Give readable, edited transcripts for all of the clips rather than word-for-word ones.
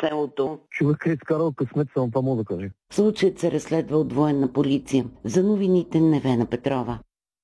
селото. Човек е изкарал късмет, само това мога да кажа. Случаят се разследва от военна полиция. За новините Невена Петрова.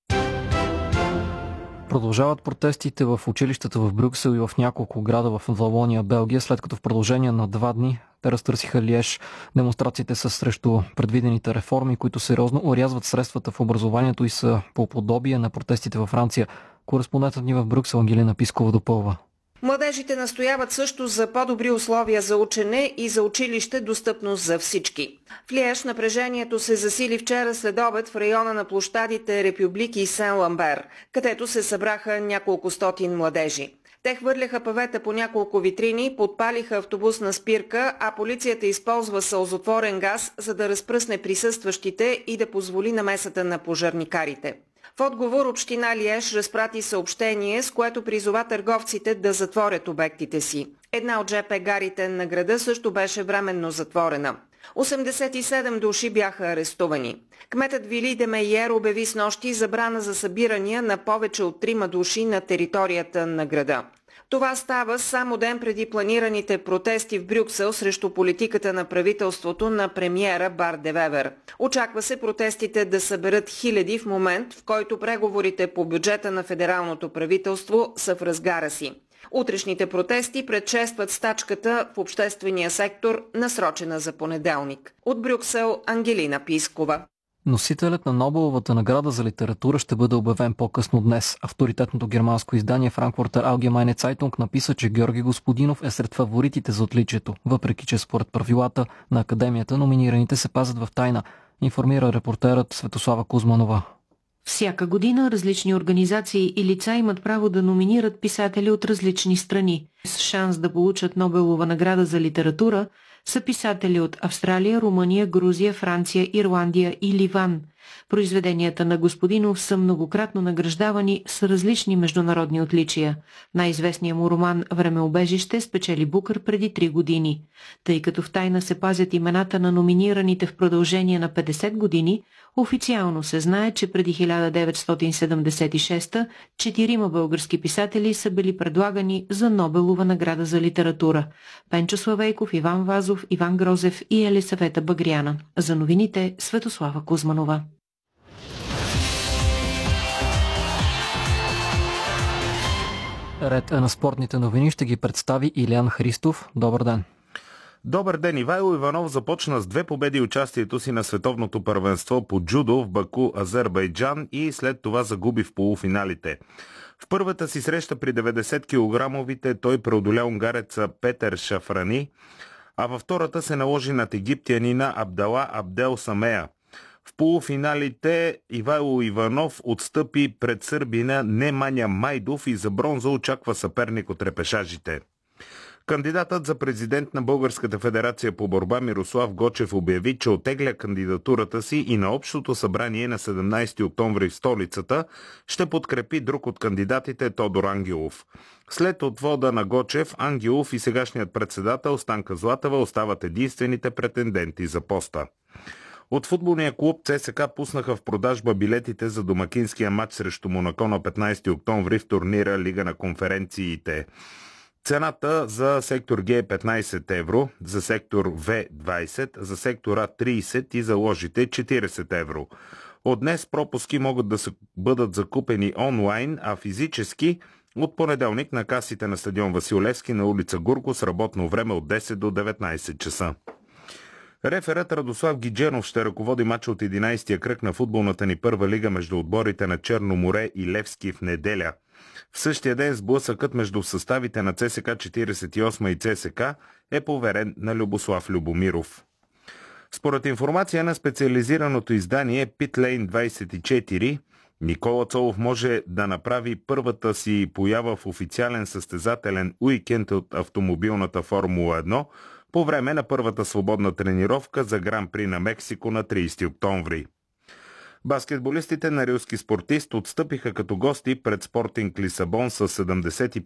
Продължават протестите в училищата в Брюксел и в няколко града в Валония, Белгия, след като в продължение на 2 дни те разтърсиха Лиеж. Демонстрациите са срещу предвидените реформи, които сериозно орязват средствата в образованието и са по подобие на протестите във Франция. Кореспондентът ни в Брюксел Ангелина Пискова допълва. Младежите настояват също за по-добри условия за учене и за училище достъпност за всички. В Лиеж напрежението се засили вчера след обед в района на площадите Републики и Сен-Ламбер, където се събраха няколко стотин младежи. Те хвърляха павета по няколко витрини, подпалиха автобусна спирка, а полицията използва сълзотворен газ, за да разпръсне присъстващите и да позволи намесата на пожарникарите. В отговор община Лиеж разпрати съобщение, с което призова търговците да затворят обектите си. Една от ЖП гарите на града също беше временно затворена. 87 души бяха арестувани. Кметът Вили де Мейер обяви снощи забрана за събирания на повече от 3 души на територията на града. Това става само ден преди планираните протести в Брюксел срещу политиката на правителството на премиера Бар де Вевер. Очаква се протестите да съберат хиляди в момент, в който преговорите по бюджета на федералното правителство са в разгара си. Утрешните протести предшестват стачката в обществения сектор, насрочена за понеделник. От Брюксел Ангелина Пискова. Носителят на Нобеловата награда за литература ще бъде обявен по-късно днес. Авторитетното германско издание Frankfurter Allgemeine Zeitung написа, че Георги Господинов е сред фаворитите за отличието, въпреки че според правилата на академията номинираните се пазят в тайна, информира репортерът Светослава Кузманова. Всяка година различни организации и лица имат право да номинират писатели от различни страни. С шанс да получат Нобелова награда за литература са писатели от Австралия, Румъния, Грузия, Франция, Ирландия и Ливан. Произведенията на Господинов са многократно награждавани с различни международни отличия. Най-известният му роман «Времеубежище» спечели Букър преди 3 години. Тъй като в тайна се пазят имената на номинираните в продължение на 50 години, официално се знае, че преди 1976 4 български писатели са били предлагани за Нобелова награда за литература. Пенчо Славейков, Иван Вазов, Иван Грозев и Елисавета Багряна. За новините Светослава Кузманова. Ред на спортните новини ще ги представи Илиян Христов. Добър ден. Добър ден. Ивайло Иванов започна с 2 победи участието си на световното първенство по джудо в Баку, Азербайджан и след това загуби в полуфиналите. В първата си среща при 90 кг той преодоля унгареца Петър Шафрани, а във втората се наложи над египтянина Абдала Абдел Самея. В полуфиналите Ивайло Иванов отстъпи пред сърбина Неманя Майдов и за бронза очаква съперник от репешажите. Кандидатът за президент на Българската федерация по борба Мирослав Гочев обяви, че оттегля кандидатурата си и на общото събрание на 17 октомври в столицата ще подкрепи друг от кандидатите Тодор Ангелов. След отвода на Гочев, Ангелов и сегашният председател Станка Златева остават единствените претенденти за поста. От футболния клуб ЦСКА пуснаха в продажба билетите за домакинския матч срещу Монако на 15 октомври в турнира Лига на конференциите. Цената за сектор Г е 15 евро, за сектор В 20, за сектора 30 и за ложите 40 евро. От днес пропуски могат да бъдат закупени онлайн, а физически от понеделник на касите на стадион Васил Левски на улица Гурго с работно време от 10 до 19 часа. Реферът Радослав Гидженов ще ръководи мача от 11-я кръг на футболната ни първа лига между отборите на Черно море и Левски в неделя. В същия ден сблъсъкът между съставите на ЦСКА 48 и ЦСКА е поверен на Любослав Любомиров. Според информация на специализираното издание Pitlane 24, Никола Цолов може да направи първата си поява в официален състезателен уикенд от автомобилната Формула 1 по време на първата свободна тренировка за Гран-при на Мексико на 30 октомври. Баскетболистите на рилски спортист отстъпиха като гости пред Спортинг Лисабон с 75